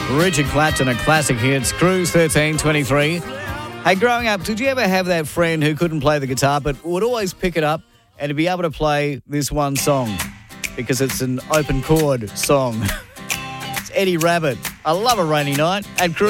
Richard Clapton, a classic hits. Cruise 1323. Hey, growing up, did you ever have that friend who couldn't play the guitar but would always pick it up and to be able to play this one song because it's an open chord song? It's Eddie Rabbitt. I love a rainy night at Cruise.